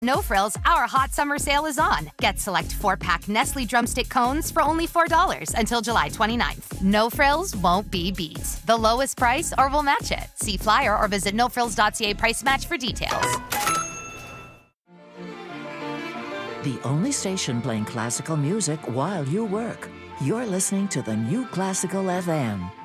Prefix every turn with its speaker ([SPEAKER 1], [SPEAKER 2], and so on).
[SPEAKER 1] No Frills, our hot summer sale is on. Get select 4-pack Nestle Drumstick cones for only $4 until July 29th. No Frills won't be beat. The lowest price or we'll match it. See flyer or visit nofrills.ca price match for details.
[SPEAKER 2] The only station playing classical music while you work. You're listening to the New Classical FM.